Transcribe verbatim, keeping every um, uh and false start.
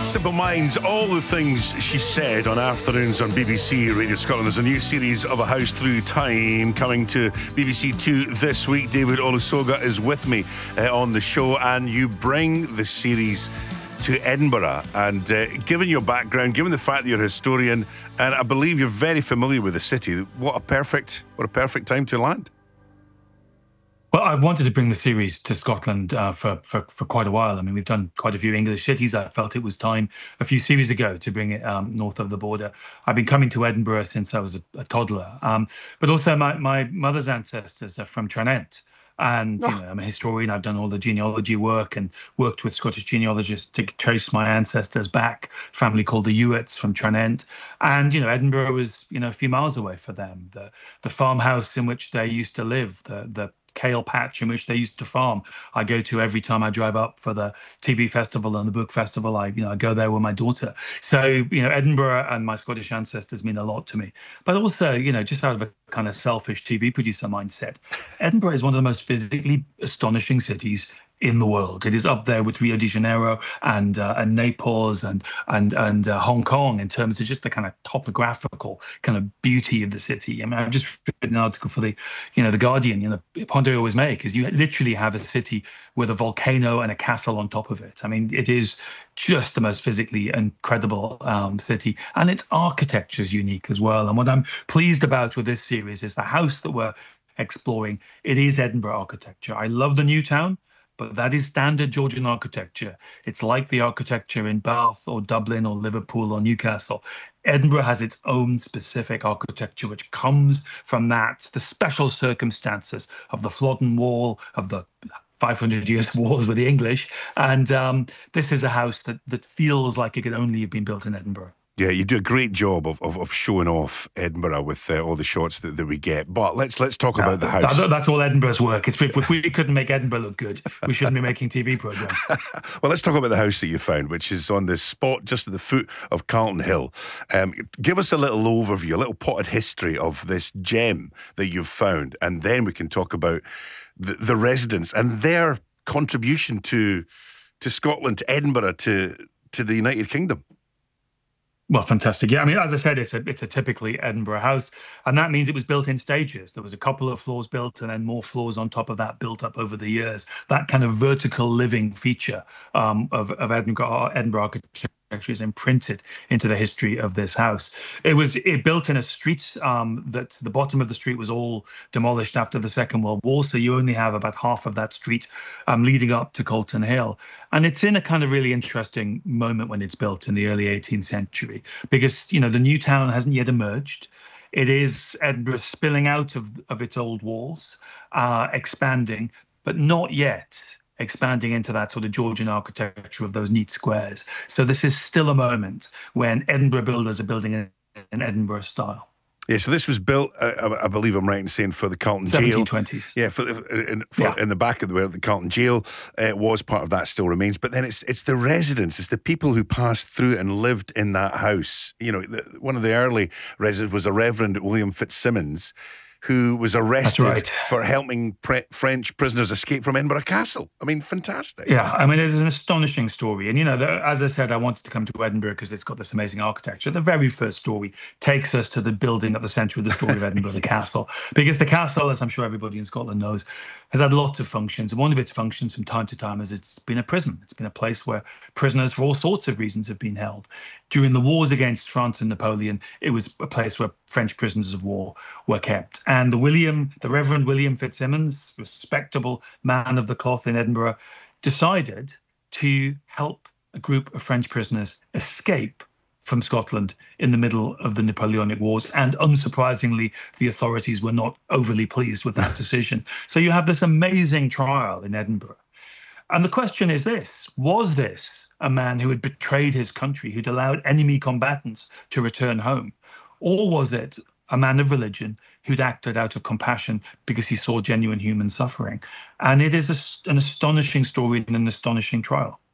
Simple Minds, all the things she said on afternoons on B B C Radio Scotland. There's a new series of A House Through Time coming to B B C Two this week. David Olusoga is with me uh, on the show, and you bring the series to Edinburgh. And uh, given your background, given the fact that you're a historian, and I believe you're very familiar with the city, what a perfect, what a perfect time to land. Well, I've wanted to bring the series to Scotland uh, for, for for quite a while. I mean, we've done quite a few English cities. I felt it was time a few series ago to bring it um, north of the border. I've been coming to Edinburgh since I was a, a toddler. Um, but also my, my mother's ancestors are from Tranent. And you know, I'm a historian. I've done all the genealogy work and worked with Scottish genealogists to trace my ancestors back. Family called the Ewitts from Tranent, and you know, Edinburgh was you know a few miles away for them. The the farmhouse in which they used to live, the the kale patch in which they used to farm, I go to every time I drive up for the T V festival and the book festival. I you know I go there with my daughter. So you know, Edinburgh and my Scottish ancestors mean a lot to me. But also, you know, just out of a kind of selfish T V producer mindset, Edinburgh is one of the most physically astonishing cities in the world. It is up there with Rio de Janeiro and uh, and Naples and and and uh, Hong Kong in terms of just the kind of topographical kind of beauty of the city. I mean, I've just written an article for the, you know, the Guardian. You know, the point I always make is you literally have a city with a volcano and a castle on top of it. I mean, it is just the most physically incredible um, city, and its architecture is unique as well. And what I'm pleased about with this series is the house that we're exploring. It is Edinburgh architecture. I love the new town, but that is standard Georgian architecture. It's like the architecture in Bath or Dublin or Liverpool or Newcastle. Edinburgh has its own specific architecture, which comes from that, the special circumstances of the Flodden Wall, of the five hundred years of wars with the English. And um, this is a house that, that feels like it could only have been built in Edinburgh. Yeah, you do a great job of, of, of showing off Edinburgh with uh, all the shots that, that we get. But let's let's talk yeah, about the house. That, that's all Edinburgh's work. It's, if we couldn't make Edinburgh look good, we shouldn't be making T V programmes. Well, let's talk about the house that you found, which is on the spot just at the foot of Carlton Hill. Um, give us a little overview, a little potted history of this gem that you've found, and then we can talk about the, the residents and their contribution to to Scotland, to Edinburgh, to to the United Kingdom. Well, fantastic. Yeah, I mean, as I said, it's a it's a typically Edinburgh house, and that means it was built in stages. There was a couple of floors built, and then more floors on top of that built up over the years. That kind of vertical living feature um, of of Edinburgh Edinburgh architecture is imprinted into the history of this house. It was it built in a street um, that the bottom of the street was all demolished after the Second World War, so you only have about half of that street um, leading up to Carlton Hill. And it's in a kind of really interesting moment when it's built in the early eighteenth century, because you know the new town hasn't yet emerged. It is Edinburgh spilling out of of its old walls, uh, expanding, but not yet expanding into that sort of Georgian architecture of those neat squares. So this is still a moment when Edinburgh builders are building in an Edinburgh style. Yeah, so this was built, uh, I believe I'm right in saying, for the Carlton Jail. seventeen twenties. Yeah, for, in, for, yeah. in the back of the, where the Carlton Jail uh, was, part of that still remains. But then it's it's the residents, it's the people who passed through and lived in that house. You know, the, one of the early residents was a Reverend William Fitzsimmons, who was arrested right. for helping pre- French prisoners escape from Edinburgh Castle. I mean, fantastic. Yeah, I mean, it is an astonishing story. And, you know, the, as I said, I wanted to come to Edinburgh because it's got this amazing architecture. The very first story takes us to the building at the centre of the story of Edinburgh, the castle. Because the castle, as I'm sure everybody in Scotland knows, has had lots of functions. And one of its functions from time to time is it's been a prison. It's been a place where prisoners for all sorts of reasons have been held. During the wars against France and Napoleon, it was a place where French prisoners of war were kept. And the William, the Reverend William Fitzsimmons, respectable man of the cloth in Edinburgh, decided to help a group of French prisoners escape from Scotland in the middle of the Napoleonic Wars. And unsurprisingly, the authorities were not overly pleased with that decision. So you have this amazing trial in Edinburgh. And the question is this: was this a man who had betrayed his country, who'd allowed enemy combatants to return home? Or was it a man of religion who'd acted out of compassion because he saw genuine human suffering? And it is a, an astonishing story and an astonishing trial.